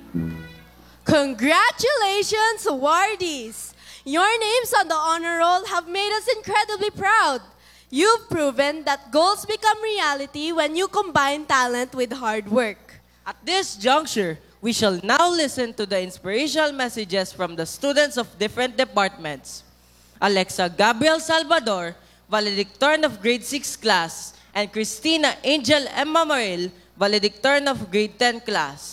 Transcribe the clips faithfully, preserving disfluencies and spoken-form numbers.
Congratulations, awardees! Your names on the honor roll have made us incredibly proud. You've proven that goals become reality when you combine talent with hard work. At this juncture, we shall now listen to the inspirational messages from the students of different departments. Alexa Gabriel Salvador, valedictorian of grade six class, and Christina Angel Emma Maril, valedictorian of grade ten class.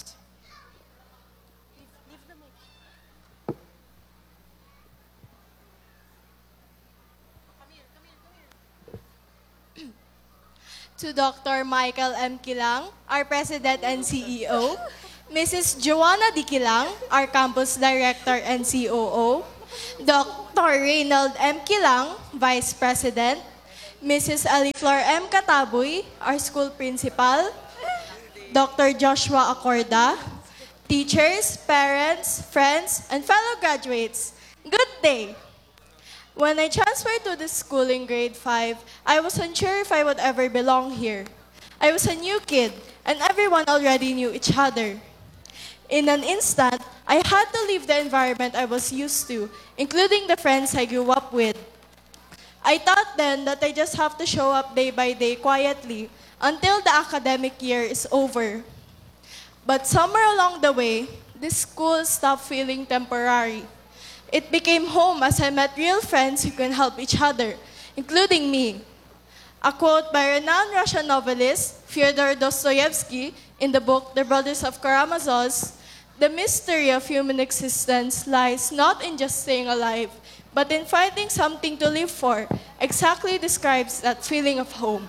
To Doctor Michael M. Kilang, our President and C E O, Missus Joanna D. Kilang, our Campus Director and C O O, Doctor Reynald M. Kilang, Vice President, Missus Aliflor M. Kataboy, our School Principal, Doctor Joshua Acorda, teachers, parents, friends, and fellow graduates, good day! When I transferred to this school in grade five, I was unsure if I would ever belong here. I was a new kid, and everyone already knew each other. In an instant, I had to leave the environment I was used to, including the friends I grew up with. I thought then that I just have to show up day by day quietly until the academic year is over. But somewhere along the way, this school stopped feeling temporary. It became home as I met real friends who can help each other, including me. A quote by renowned Russian novelist Fyodor Dostoevsky in the book The Brothers of Karamazov, the mystery of human existence lies not in just staying alive, but in finding something to live for, exactly describes that feeling of home.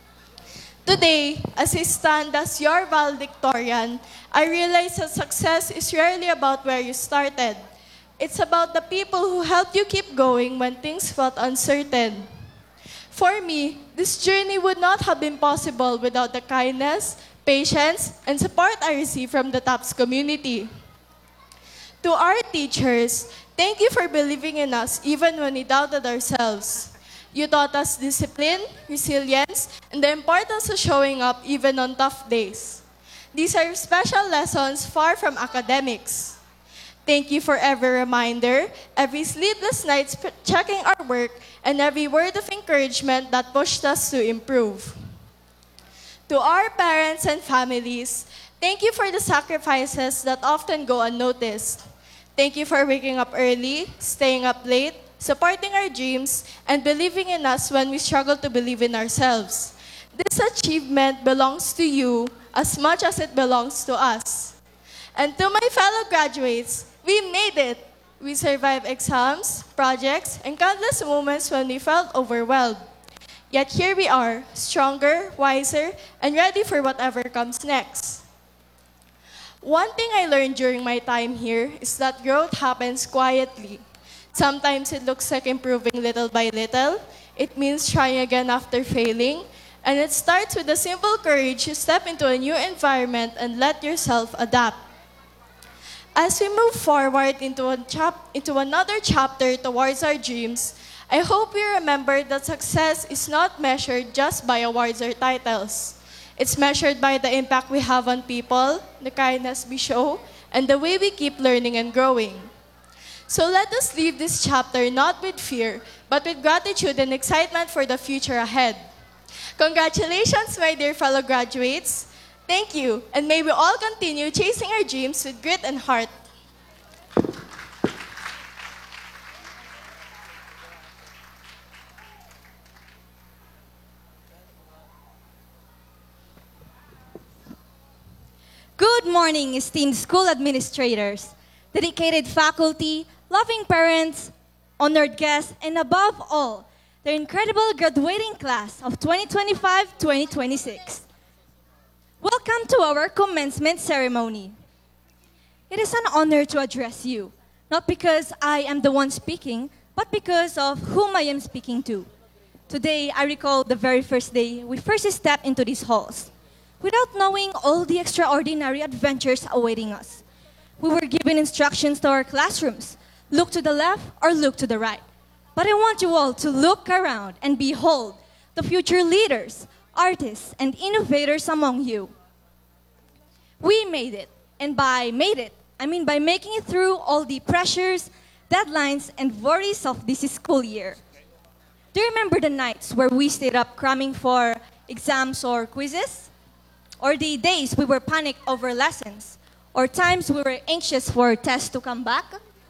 Today, as I stand as your valedictorian, I realize that success is rarely about where you started. It's about the people who helped you keep going when things felt uncertain. For me, this journey would not have been possible without the kindness, patience, and support I received from the TAPS community. To our teachers, thank you for believing in us even when we doubted ourselves. You taught us discipline, resilience, and the importance of showing up even on tough days. These are special lessons far from academics. Thank you for every reminder, every sleepless night checking our work, and every word of encouragement that pushed us to improve. To our parents and families, thank you for the sacrifices that often go unnoticed. Thank you for waking up early, staying up late, supporting our dreams, and believing in us when we struggle to believe in ourselves. This achievement belongs to you as much as it belongs to us. And to my fellow graduates, we made it! We survived exams, projects, and countless moments when we felt overwhelmed. Yet here we are, stronger, wiser, and ready for whatever comes next. One thing I learned during my time here is that growth happens quietly. Sometimes it looks like improving little by little. It means trying again after failing. And it starts with the simple courage to step into a new environment and let yourself adapt. As we move forward into, a chap into another chapter towards our dreams, I hope we remember that success is not measured just by awards or titles. It's measured by the impact we have on people, the kindness we show, and the way we keep learning and growing. So let us leave this chapter not with fear, but with gratitude and excitement for the future ahead. Congratulations, my dear fellow graduates. Thank you, and may we all continue chasing our dreams with grit and heart. Good morning, esteemed school administrators, dedicated faculty, loving parents, honored guests, and above all, the incredible graduating class of twenty twenty-five twenty twenty-six. Welcome to our commencement ceremony. It is an honor to address you, not because I am the one speaking, but because of whom I am speaking to. Today, I recall the very first day we first stepped into these halls, without knowing all the extraordinary adventures awaiting us. We were given instructions to our classrooms, look to the left or look to the right. But I want you all to look around and behold the future leaders, artists, and innovators among you. We made it. And by made it, I mean by making it through all the pressures, deadlines, and worries of this school year. Do you remember the nights where we stayed up cramming for exams or quizzes? Or the days we were panicked over lessons? Or times we were anxious for tests to come back?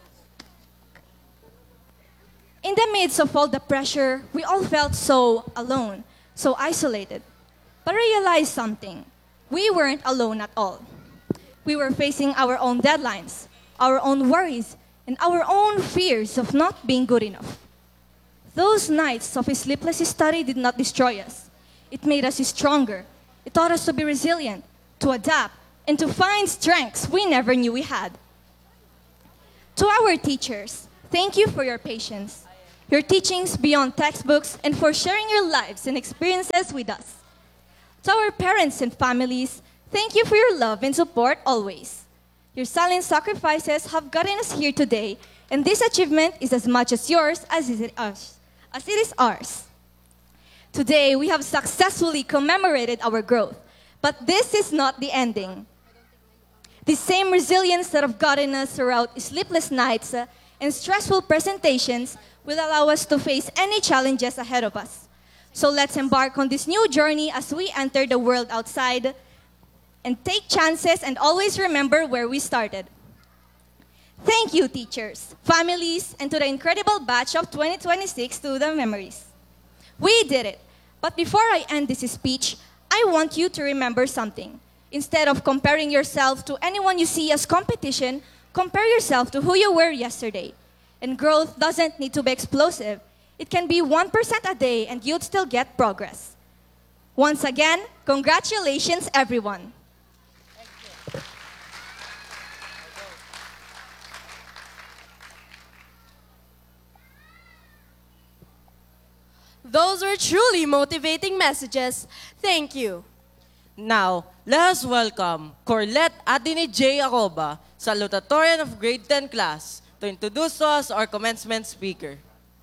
In the midst of all the pressure, we all felt so alone, so isolated. But I realized something. We weren't alone at all. We were facing our own deadlines, our own worries, and our own fears of not being good enough. Those nights of sleepless study did not destroy us. It made us stronger. It taught us to be resilient, to adapt, and to find strengths we never knew we had. To our teachers, thank you for your patience, your teachings beyond textbooks, and for sharing your lives and experiences with us. To our parents and families, thank you for your love and support always. Your silent sacrifices have gotten us here today, and this achievement is as much as yours as it is ours. As it is ours. Today, we have successfully commemorated our growth, but this is not the ending. The same resilience that have gotten us throughout sleepless nights uh, and stressful presentations will allow us to face any challenges ahead of us. So let's embark on this new journey as we enter the world outside and take chances and always remember where we started. Thank you, teachers, families, and to the incredible batch of twenty twenty-six Student Memories. We did it. But before I end this speech, I want you to remember something. Instead of comparing yourself to anyone you see as competition, compare yourself to who you were yesterday. And growth doesn't need to be explosive. It can be one percent a day and you'd still get progress. Once again, congratulations, everyone. Those were truly motivating messages. Thank you. Now, let us welcome Corlette Adini J. Acoba, salutatorian of grade ten class, to introduce to us our commencement speaker.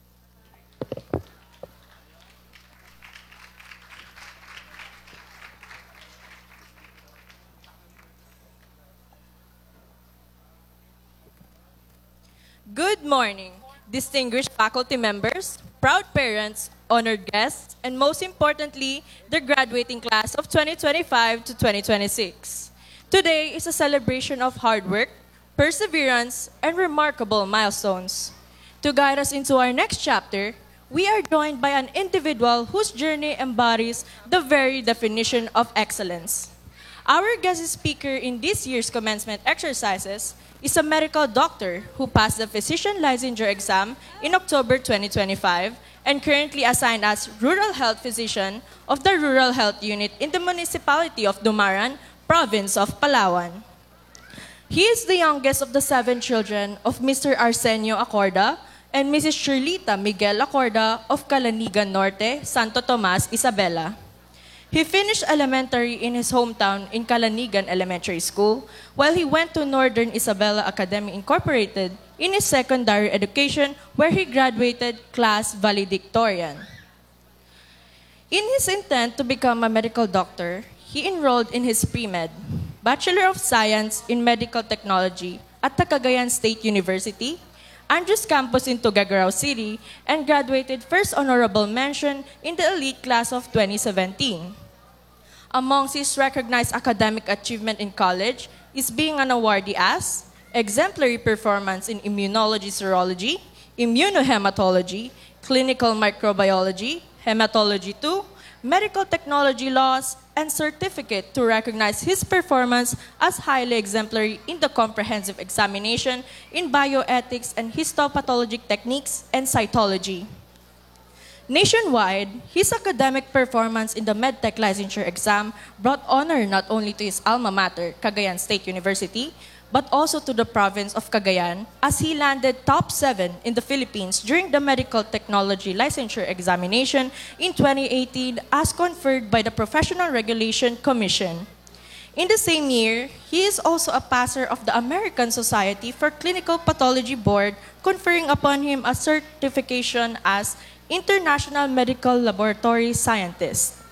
Good morning, distinguished faculty members, proud parents, honored guests, and most importantly, the graduating class of twenty twenty-five to twenty twenty-six. Today is a celebration of hard work, perseverance, and remarkable milestones. To guide us into our next chapter, we are joined by an individual whose journey embodies the very definition of excellence. Our guest speaker in this year's commencement exercises is a medical doctor who passed the physician licensure exam in October twenty twenty-five and currently assigned as Rural Health Physician of the Rural Health Unit in the municipality of Dumaran, province of Palawan. He is the youngest of the seven children of Mister Arsenio Acorda and Missus Shirlita Miguel Acorda of Calanigan Norte, Santo Tomas, Isabela. He finished elementary in his hometown in Calanigan Elementary School, while he went to Northern Isabela Academy Incorporated in his secondary education, where he graduated class valedictorian. In his intent to become a medical doctor, he enrolled in his pre-med, Bachelor of Science in Medical Technology at the Cagayan State University, Andrews Campus in Tuguegarao City, and graduated first honorable mention in the elite class of twenty seventeen. Amongst his recognized academic achievement in college is being an awardee as exemplary performance in immunology serology, immunohematology, clinical microbiology, hematology two, medical technology laws, and certificate to recognize his performance as highly exemplary in the comprehensive examination in bioethics and histopathologic techniques and cytology. Nationwide, his academic performance in the MedTech licensure exam brought honor not only to his alma mater, Cagayan State University, but also to the province of Cagayan, as he landed top seven in the Philippines during the Medical Technology Licensure Examination in twenty eighteen as conferred by the Professional Regulation Commission. In the same year, he is also a passer of the American Society for Clinical Pathology Board, conferring upon him a certification as International Medical Laboratory Scientist.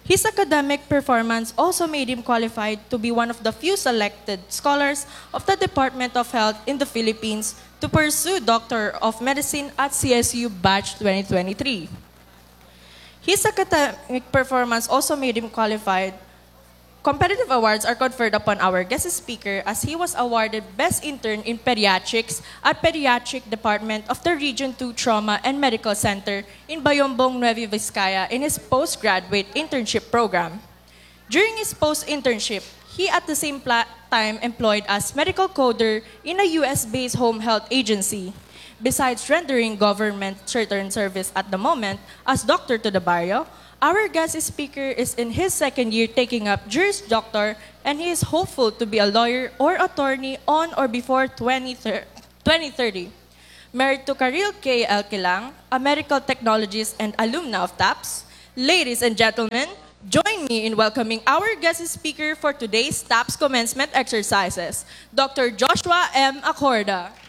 His academic performance also made him qualified to be one of the few selected scholars of the Department of Health in the Philippines to pursue Doctor of Medicine at C S U Batch twenty twenty-three. His academic performance also made him qualified. Competitive awards are conferred upon our guest speaker as he was awarded Best Intern in Pediatrics at Pediatric Department of the Region two Trauma and Medical Center in Bayombong, Nueva Vizcaya in his postgraduate internship program. During his post-internship, he at the same pla- time employed as medical coder in a U S-based home health agency. Besides rendering government certain service at the moment as Doctor to the Barrio, our guest speaker is in his second year taking up Juris Doctor, and he is hopeful to be a lawyer or attorney on or before twenty thirty. Married to Karil K. L. Kilang, a medical technologist and alumna of TAPS. Ladies and gentlemen, join me in welcoming our guest speaker for today's TAPS commencement exercises, Doctor Joshua M. Acorda.